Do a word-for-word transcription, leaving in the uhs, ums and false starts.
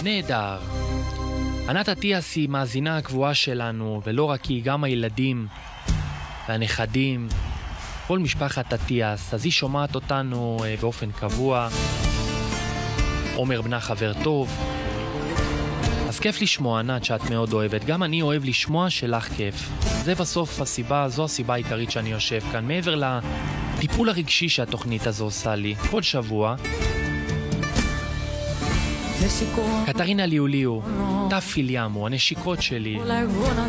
נהדר. ענת אטיאס היא מאזינה הקבועה שלנו, ולא רק היא, גם הילדים והנכדים, כל משפחת אטיאס, אז היא שומעת אותנו אה, באופן קבוע. עומר בנה חבר טוב. אז כיף לשמוע, ענת, שאת מאוד אוהבת. גם אני אוהב לשמוע שלך כיף. זה בסוף הסיבה, זו הסיבה העיקרית שאני יושב כאן. מעבר לטיפול הרגשי שהתוכנית הזו עושה לי כל שבוע. קטרינה ליוליו, תפיליאמו, הנשיקות שלי.